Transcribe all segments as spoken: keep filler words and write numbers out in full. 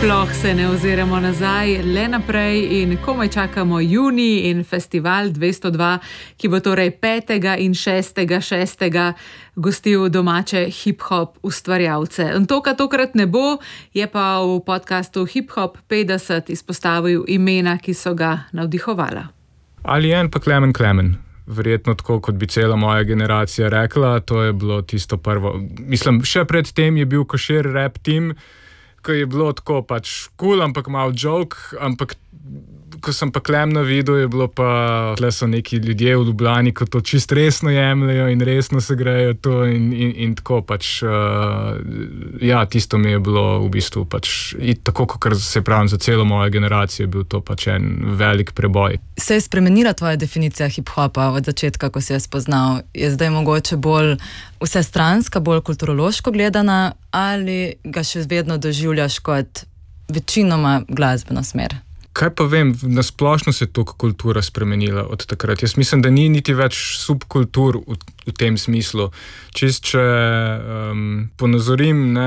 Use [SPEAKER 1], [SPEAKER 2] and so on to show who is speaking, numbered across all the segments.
[SPEAKER 1] Sploh se ne oziramo nazaj, le naprej in komaj čakamo junij in festival dvesto dva, ki bo torej petega in šestega šestega gostil domače hip-hop ustvarjalce. In to, kar tokrat ne bo, je pa v podcastu Hip-Hop petdeset izpostavil imena, ki so ga navdihovala.
[SPEAKER 2] Alijen pa Klemen Klemen. Verjetno tako, kot bi cela moja generacija rekla, to je bilo tisto prvo. Mislim, še pred tem je bil Košir rap team, ko je bilo tako pač cool, ampak malo joke, ampak ko sem pa Klemna videl, je bilo pa, tle so neki ljudje v Ljubljani, ko to čist resno jemljajo in resno se grejo to in, in, in tako pač, uh, ja, tisto mi je bilo v bistvu pač, tako kot se pravim, za celo mojo generacijo je bil to pač en velik preboj.
[SPEAKER 3] Se je spremenila tvoja definicija hip-hopa od začetka, ko si jo spoznal? Je zdaj mogoče bolj vsestranska, bolj kulturološko gledana ali ga še vedno doživljaš kot večinoma glasbeno smer?
[SPEAKER 2] Kaj pa vem, nasplošno se je to kultura spremenila od takrat. Jaz mislim, da ni niti več subkultur v, v tem smislu. Čist, če um, ponazorim, ne,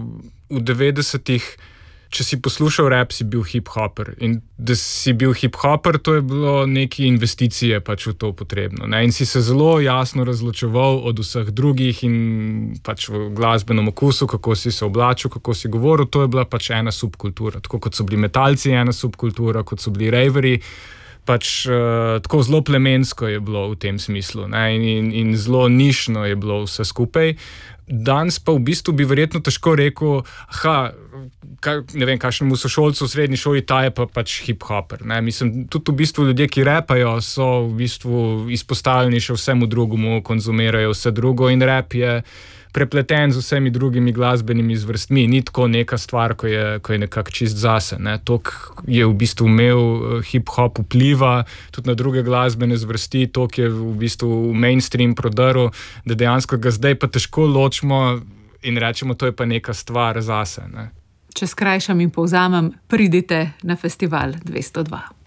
[SPEAKER 2] v devetdesetih, če si poslušal rap, si bil hip-hopper. In da si bil hip-hopper, to je bilo neke investicije pač v to potrebno. Ne? In si se zelo jasno razločeval od vseh drugih in pač v glasbenem okusu, kako si se oblačil, kako si govoril, to je bila pač ena subkultura. Tako kot so bili metalci ena subkultura, kot so bili raveri, pač uh, tako zelo plemensko je bilo v tem smislu, ne? In, in, in zelo nišno je bilo vse skupaj. Danes pa v bistvu bi verjetno težko rekel, aha, kaj, ne vem, kakšnemu sošolcu v srednji šoli, ta je pa pač hip-hopper. Ne? Mislim, tudi v bistvu ljudje, ki rapajo, so v bistvu izpostavljeni še vsemu drugemu, konzumirajo vse drugo in rap je prepleten z vsemi drugimi glasbenimi zvrstmi. Ni tako neka stvar, ko je, ko je nekako čist zase. Ne? Tok je v bistvu imel hip-hop vpliva tudi na druge glasbene zvrsti, tok je v bistvu mainstream prodrl, da dejansko ga zdaj pa težko ločimo in rečemo, to je pa neka stvar zase. Ne?
[SPEAKER 1] Če skrajšam in povzamem, pridite na festival dvesto dva.